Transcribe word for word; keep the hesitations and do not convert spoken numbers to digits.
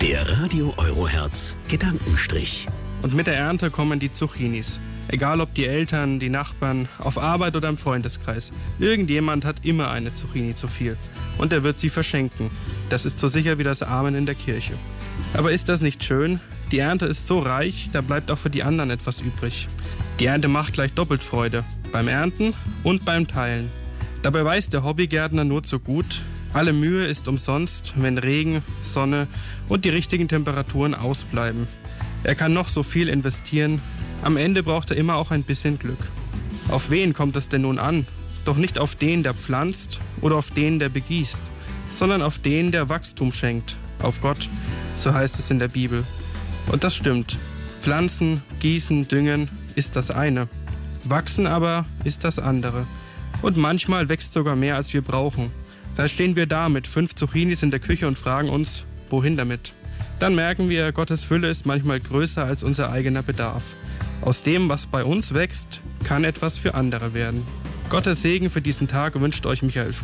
Der Radio Eurohertz Gedankenstrich. Und mit der Ernte kommen die Zucchinis. Egal ob die Eltern, die Nachbarn, auf Arbeit oder im Freundeskreis. Irgendjemand hat immer eine Zucchini zu viel. Und er wird sie verschenken. Das ist so sicher wie das Amen in der Kirche. Aber ist das nicht schön? Die Ernte ist so reich, da bleibt auch für die anderen etwas übrig. Die Ernte macht gleich doppelt Freude. Beim Ernten und beim Teilen. Dabei weiß der Hobbygärtner nur zu gut, alle Mühe ist umsonst, wenn Regen, Sonne und die richtigen Temperaturen ausbleiben. Er kann noch so viel investieren, am Ende braucht er immer auch ein bisschen Glück. Auf wen kommt es denn nun an? Doch nicht auf den, der pflanzt oder auf den, der begießt, sondern auf den, der Wachstum schenkt, auf Gott, so heißt es in der Bibel. Und das stimmt. Pflanzen, gießen, düngen ist das eine. Wachsen aber ist das andere. Und manchmal wächst sogar mehr, als wir brauchen. Da stehen wir da mit fünf Zucchinis in der Küche und fragen uns, wohin damit? Dann merken wir, Gottes Fülle ist manchmal größer als unser eigener Bedarf. Aus dem, was bei uns wächst, kann etwas für andere werden. Gottes Segen für diesen Tag wünscht euch Michael